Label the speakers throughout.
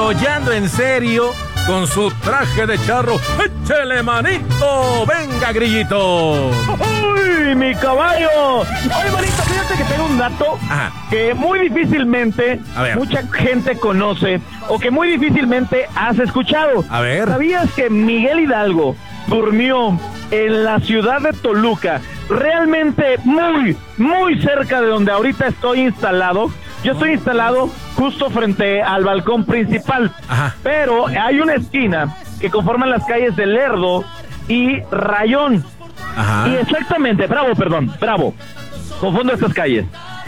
Speaker 1: desarrollando en serio con su traje de charro. ¡Échele, manito! ¡Venga, grillito!
Speaker 2: ¡Uy, mi caballo! Oye, manito, fíjate que tengo un dato que muy difícilmente mucha gente conoce o que muy difícilmente has escuchado.
Speaker 1: A ver.
Speaker 2: ¿Sabías que Miguel Hidalgo durmió en la ciudad de Toluca, realmente muy cerca de donde ahorita estoy instalado? Yo estoy instalado justo frente al balcón principal, pero hay una esquina que conforman las calles de Lerdo y Rayón. Y exactamente, Bravo, confundo estas calles.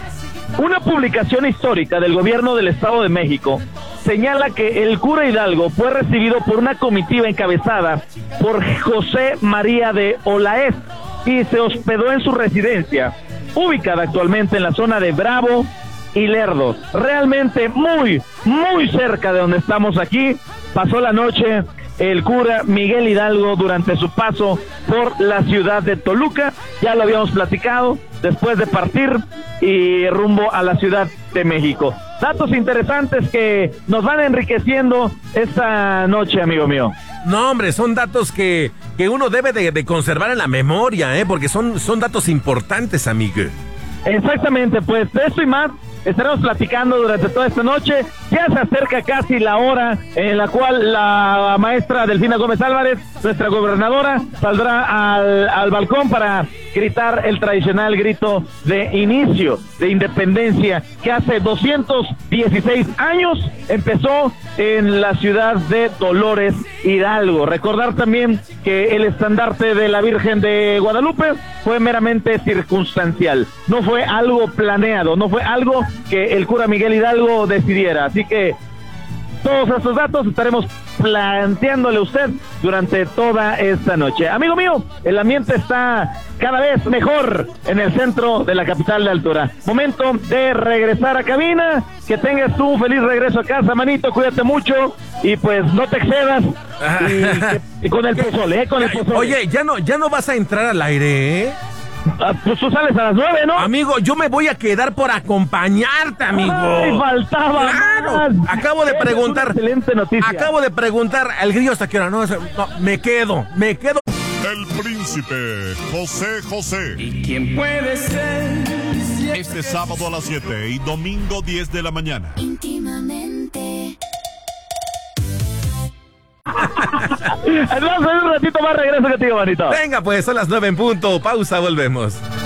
Speaker 2: Una publicación histórica del gobierno del Estado de México señala que el cura Hidalgo fue recibido por una comitiva encabezada por José María de Olaez y se hospedó en su residencia, ubicada actualmente en la zona de Bravo y Lerdo, realmente muy cerca de donde estamos aquí. Pasó la noche el cura Miguel Hidalgo durante su paso por la ciudad de Toluca, ya lo habíamos platicado, después de partir y rumbo a la Ciudad de México. Datos interesantes que nos van enriqueciendo esta noche, amigo mío.
Speaker 1: No, hombre, son datos que uno debe de conservar en la memoria, porque son datos importantes, amigo.
Speaker 2: Exactamente, pues de esto y más estaremos platicando durante toda esta noche. Ya se acerca casi la hora en la cual la maestra Delfina Gómez Álvarez, nuestra gobernadora, saldrá al balcón para gritar el tradicional grito de inicio de independencia que hace 216 años empezó en la ciudad de Dolores Hidalgo. Recordar también que el estandarte de la Virgen de Guadalupe fue meramente circunstancial, no fue algo planeado, no fue algo que el cura Miguel Hidalgo decidiera. Así que todos estos datos estaremos planteándole a usted durante toda esta noche. Amigo mío, el ambiente está cada vez mejor en el centro de la capital de altura. Momento de regresar a cabina. Que tengas tú un feliz regreso a casa, manito. Cuídate mucho y pues no te excedas. Y con el pozole, con el pozole.
Speaker 1: Oye, ya no vas a entrar al aire, ¿eh?
Speaker 2: Pues tú sales a las 9, ¿no?
Speaker 1: Amigo, yo me voy a quedar por acompañarte, amigo.
Speaker 2: ¡Ay, faltaba!
Speaker 1: ¡Claro!
Speaker 2: Más.
Speaker 1: Acabo de preguntar.
Speaker 2: Excelente noticia.
Speaker 1: Acabo de preguntar al grillo hasta qué hora. No, me quedo.
Speaker 3: El príncipe José.
Speaker 4: ¿Y quién puede ser?
Speaker 3: Este sábado a las 7 y domingo 10 de la mañana.
Speaker 5: Íntimamente.
Speaker 2: Vamos a ver un ratito más, regreso contigo, manito.
Speaker 1: Venga, pues son las 9 en punto. Pausa, volvemos.